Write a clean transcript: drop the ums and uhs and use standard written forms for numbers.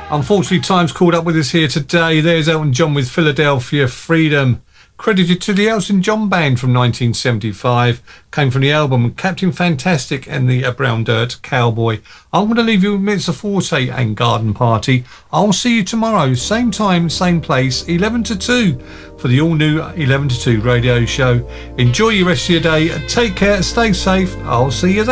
Unfortunately, time's caught up with us here today. There's Elton John with Philadelphia Freedom. Credited to the Elton John Band from 1975. Came from the album Captain Fantastic and the Brown Dirt Cowboy. I'm going to leave you with Mr. Forte and Garden Party. I'll see you tomorrow, same time, same place, 11 to 2 for the all-new 11 to 2 radio show. Enjoy your rest of your day. Take care. Stay safe. I'll see you then.